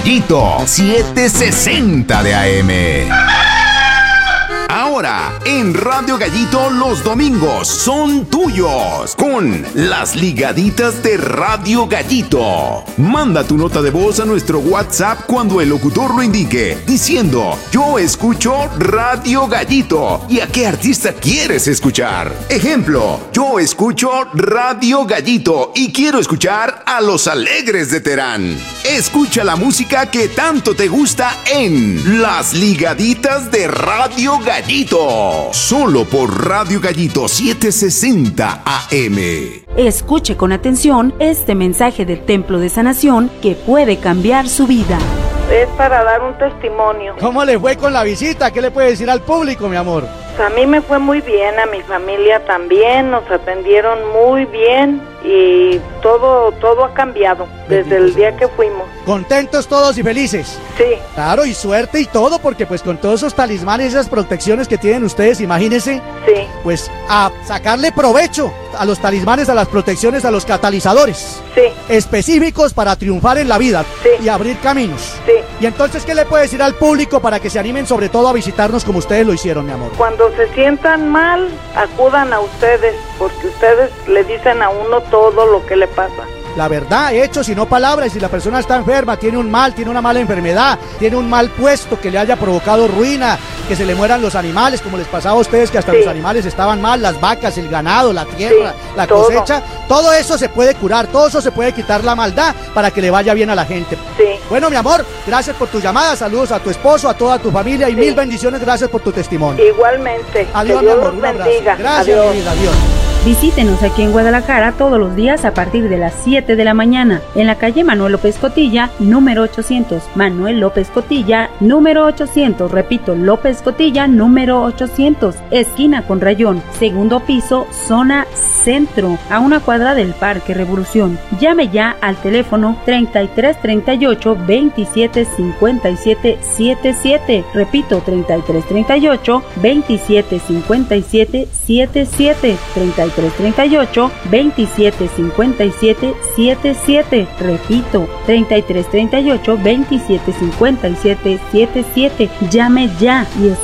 Gallito 760 de AM. Ahora, en Radio Gallito los domingos son tuyos con las ligaditas de Radio Gallito. Manda tu nota de voz a nuestro WhatsApp cuando el locutor lo indique, diciendo: yo escucho Radio Gallito y a qué artista quieres escuchar. Ejemplo: yo escucho Radio Gallito y quiero escuchar a Los Alegres de Terán. Escucha la música que tanto te gusta en las ligaditas de Radio Gallito. Solo por Radio Gallito 760 AM. Escuche con atención este mensaje del Templo de Sanación que puede cambiar su vida. Es para dar un testimonio. ¿Cómo le fue con la visita? ¿Qué le puede decir al público, mi amor? A mí me fue muy bien, a mi familia también, nos atendieron muy bien y todo ha cambiado desde el día que fuimos. ¿Contentos todos y felices? Sí. Claro, y suerte y todo, porque pues con todos esos talismanes, esas protecciones que tienen ustedes, imagínense, sí, pues a sacarle provecho a los talismanes, a las protecciones, a los catalizadores, sí, específicos para triunfar en la vida, sí, y abrir caminos. Sí. Y entonces, ¿qué le puede decir al público para que se animen sobre todo a visitarnos como ustedes lo hicieron, mi amor? Cuando se sientan mal, acudan a ustedes, porque ustedes le dicen a uno todo lo que le pasa. La verdad, hechos y no palabras. Y si la persona está enferma, tiene un mal, tiene una mala enfermedad, tiene un mal puesto que le haya provocado ruina, que se le mueran los animales, como les pasaba a ustedes, que hasta los animales estaban mal, las vacas, el ganado, la tierra, la cosecha, todo eso se puede curar, todo eso se puede quitar la maldad para que le vaya bien a la gente. Sí. Bueno, mi amor, gracias por tu llamada, saludos a tu esposo, a toda tu familia y mil bendiciones, gracias por tu testimonio. Igualmente. Adiós, mi amor, un abrazo. Gracias, mi vida, adiós. Visítenos aquí en Guadalajara todos los días a partir de las 7 de la mañana, en la calle Manuel López Cotilla, número 800. Manuel López Cotilla, número 800. Repito, López Cotilla, número 800. Esquina con Rayón, segundo piso, zona centro, a una cuadra del Parque Revolución. Llame ya al teléfono 3338 27 57 77. Repito, 3338 27 57 77. 3338 27 57 77. Repito, 3338 27 57 77. Llame ya y